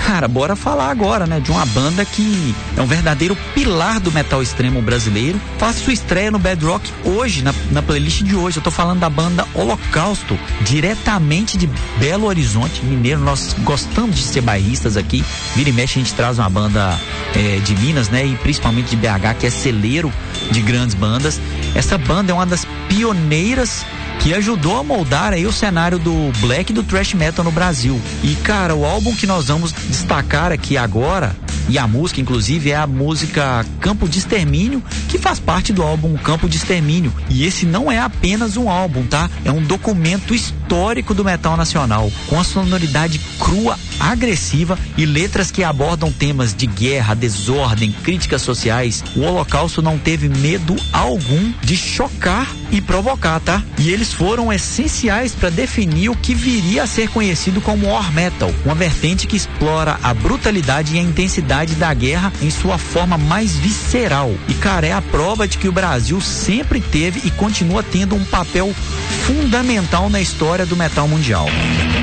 cara, bora falar agora, né, de uma banda que é um verdadeiro pilar do metal extremo brasileiro. Faz sua estreia no Bedrock hoje, na playlist de hoje. Eu tô falando da banda Holocausto, diretamente de Belo Horizonte, mineiro. Nós gostamos de ser bairristas aqui. Vira e mexe a gente traz uma banda de Minas, né, e principalmente de BH, que é celeiro de grandes bandas. Essa banda é uma das pioneiras que ajudou a moldar aí o cenário do black e do thrash metal no Brasil. E, cara, o álbum que nós vamos destacar aqui agora, e a música, inclusive, é a música Campo de Extermínio, que faz parte do álbum Campo de Extermínio. E esse não é apenas um álbum, tá? É um documento histórico do metal nacional, com a sonoridade crua, agressiva e letras que abordam temas de guerra, desordem, críticas sociais. O Holocausto não teve medo algum de chocar e provocar, tá? E eles foram essenciais para definir o que viria a ser conhecido como War Metal, uma vertente que explora a brutalidade e a intensidade da guerra em sua forma mais visceral. E, cara, é a prova de que o Brasil sempre teve e continua tendo um papel fundamental na história do metal mundial.